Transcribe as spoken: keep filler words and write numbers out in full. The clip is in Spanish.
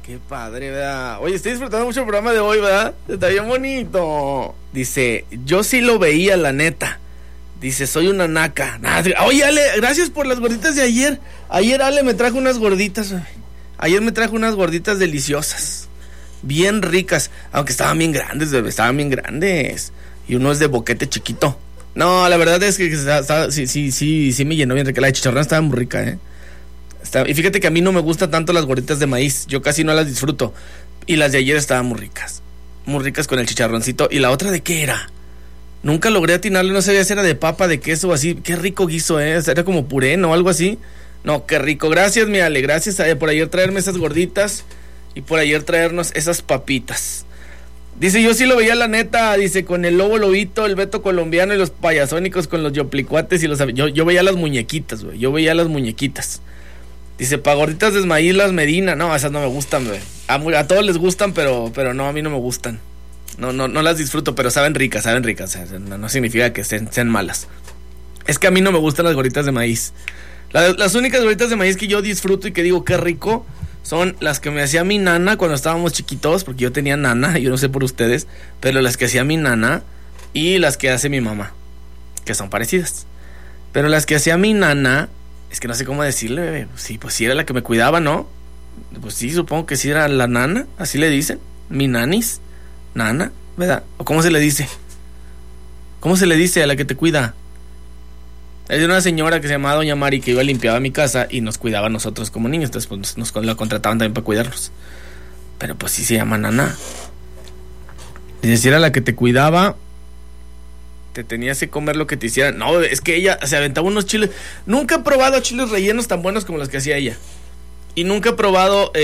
Qué padre, ¿verdad? Oye, estoy disfrutando mucho el programa de hoy, ¿verdad? Está bien bonito. Dice, yo sí lo veía, la neta. Dice, soy una naca. Nah, oye, Ale, gracias por las gorditas de ayer. Ayer Ale me trajo unas gorditas. Ayer me trajo unas gorditas deliciosas. Bien ricas. Aunque estaban bien grandes, bebé. Estaban bien grandes. Y uno es de boquete chiquito. No, la verdad es que está, está, sí, sí, sí, sí me llenó bien rica. La de chicharrón estaba muy rica, ¿eh? Está, y fíjate que a mí no me gustan tanto las gorditas de maíz. Yo casi no las disfruto. Y las de ayer estaban muy ricas. Muy ricas con el chicharroncito. ¿Y la otra de qué era? Nunca logré atinarle, no sabía si era de papa, de queso o así. Qué rico guiso, ¿eh? Era como puré, ¿no? Algo así. No, qué rico. Gracias, mi Ale. Gracias a, por ayer traerme esas gorditas y por ayer traernos esas papitas. Dice, yo sí lo veía, la neta. Dice, con el Lobo Lobito, el Beto Colombiano y los payasónicos con los yoplicuates y los... Yo, yo veía las muñequitas, güey. Yo veía las muñequitas. Dice, pa' gorditas de Ismael Las Medina. No, esas no me gustan, güey. A, a todos les gustan, pero, pero no, a mí no me gustan. No, no, no las disfruto, pero saben ricas, saben ricas. No, no significa que sean, sean malas. Es que a mí no me gustan las gorditas de maíz. La, las únicas gorditas de maíz que yo disfruto y que digo qué rico son las que me hacía mi nana cuando estábamos chiquitos, porque yo tenía nana, yo no sé por ustedes, pero las que hacía mi nana y las que hace mi mamá, que son parecidas. Pero las que hacía mi nana, es que no sé cómo decirle, bebé. Sí, pues sí era la que me cuidaba, ¿no? Pues sí, supongo que sí era la nana, así le dicen, mi nanis. Nana, ¿verdad? ¿O cómo se le dice? ¿Cómo se le dice a la que te cuida? Es de una señora que se llamaba Doña Mari, que iba a limpiar mi casa y nos cuidaba a nosotros como niños. Entonces pues, nos, nos la contrataban también para cuidarnos. Pero pues sí se llama Nana. Y si era la que te cuidaba, te tenías que comer lo que te hicieran. No, es que ella se aventaba unos chiles. Nunca he probado chiles rellenos tan buenos como los que hacía ella. Y nunca he probado... Eh,